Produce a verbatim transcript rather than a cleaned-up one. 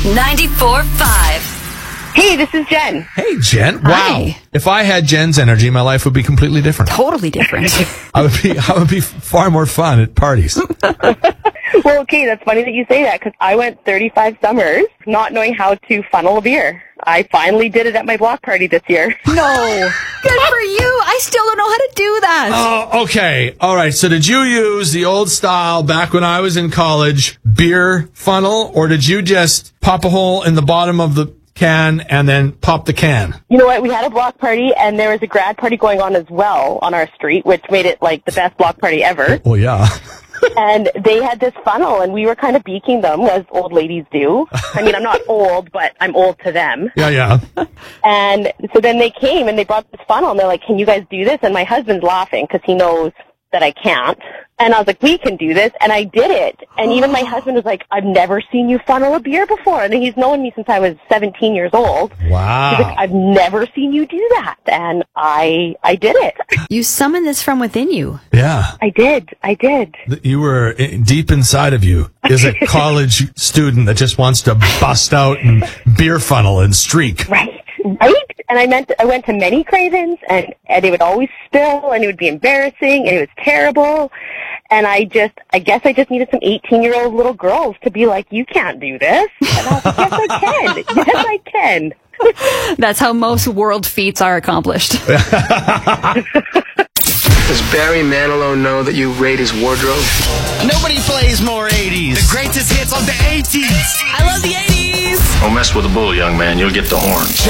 ninety-four point five. Hey, this is Jen. Hey, Jen. Wow. Hi. If I had Jen's energy, my life would be completely different. Totally different. I would be I would be far more fun at parties. Well, okay, that's funny that you say that because I went thirty-five summers not knowing how to funnel a beer. I finally did it at my block party this year. No. Good for you. I still don't know how to do that. Oh, okay. All right. So did you use the old style back when I was in college beer funnel, or did you just pop a hole in the bottom of the can and then pop the can? You know what? We had a block party, and there was a grad party going on as well on our street, which made it like the best block party ever. Oh, yeah. And they had this funnel, and we were kind of beaking them, as old ladies do. I mean, I'm not old, but I'm old to them. Yeah, yeah. And so then they came, and they brought this funnel, and they're like, can you guys do this? And my husband's laughing because he knows that I can't. And I was like, we can do this. And I did it. And even my husband was like, I've never seen you funnel a beer before. And he's known me since I was seventeen years old. Wow. He's like, I've never seen you do that. And I I did it. You summoned this from within you. Yeah. I did. I did. You were i- deep inside of you is a college student that just wants to bust out and beer funnel and streak. Right. Right? And I meant I went to many Cravens, and, and it would always spill, and it would be embarrassing, and it was terrible. And I just, I guess I just needed some eighteen-year-old little girls to be like, you can't do this. And I was like, yes, I can. Yes, I can. That's how most world feats are accomplished. Does Barry Manilow know that you raid his wardrobe? Nobody plays more eighties. The greatest hits of the eighties. I love the eighties. Don't mess with the bull, young man. You'll get the horns.